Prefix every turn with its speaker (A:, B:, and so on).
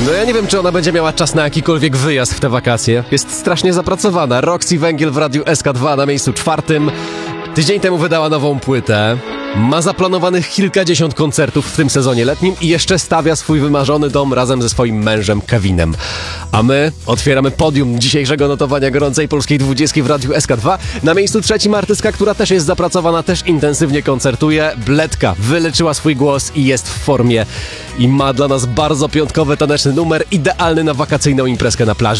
A: No ja nie wiem, czy ona będzie miała czas na jakikolwiek wyjazd w te wakacje. Jest strasznie zapracowana. Roxy Węgiel w Radiu SK2 na miejscu 4. Tydzień temu wydała nową płytę. Ma zaplanowanych kilkadziesiąt koncertów w tym sezonie letnim i jeszcze stawia swój wymarzony dom razem ze swoim mężem Kevinem. A my otwieramy podium dzisiejszego notowania gorącej polskiej 20 w Radiu SK2. Na miejscu 3 artystka, która też jest zapracowana, też intensywnie koncertuje. Bledka wyleczyła swój głos i jest w formie. I ma dla nas bardzo piątkowy, taneczny numer, idealny na wakacyjną imprezkę na plaży.